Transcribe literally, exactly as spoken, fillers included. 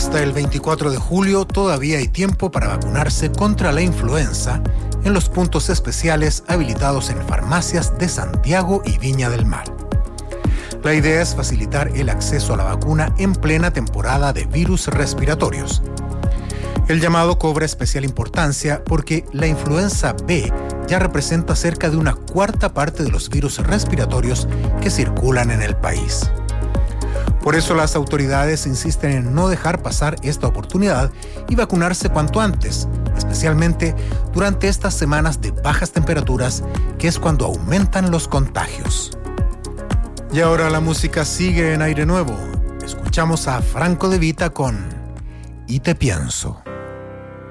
Hasta el veinticuatro de julio todavía hay tiempo para vacunarse contra la influenza en los puntos especiales habilitados en farmacias de Santiago y Viña del Mar. La idea es facilitar el acceso a la vacuna en plena temporada de virus respiratorios. El llamado cobra especial importancia porque la influenza B ya representa cerca de una cuarta parte de los virus respiratorios que circulan en el país. Por eso las autoridades insisten en no dejar pasar esta oportunidad y vacunarse cuanto antes, especialmente durante estas semanas de bajas temperaturas, que es cuando aumentan los contagios. Y ahora la música sigue en Aire Nuevo. Escuchamos a Franco De Vita con Y te pienso.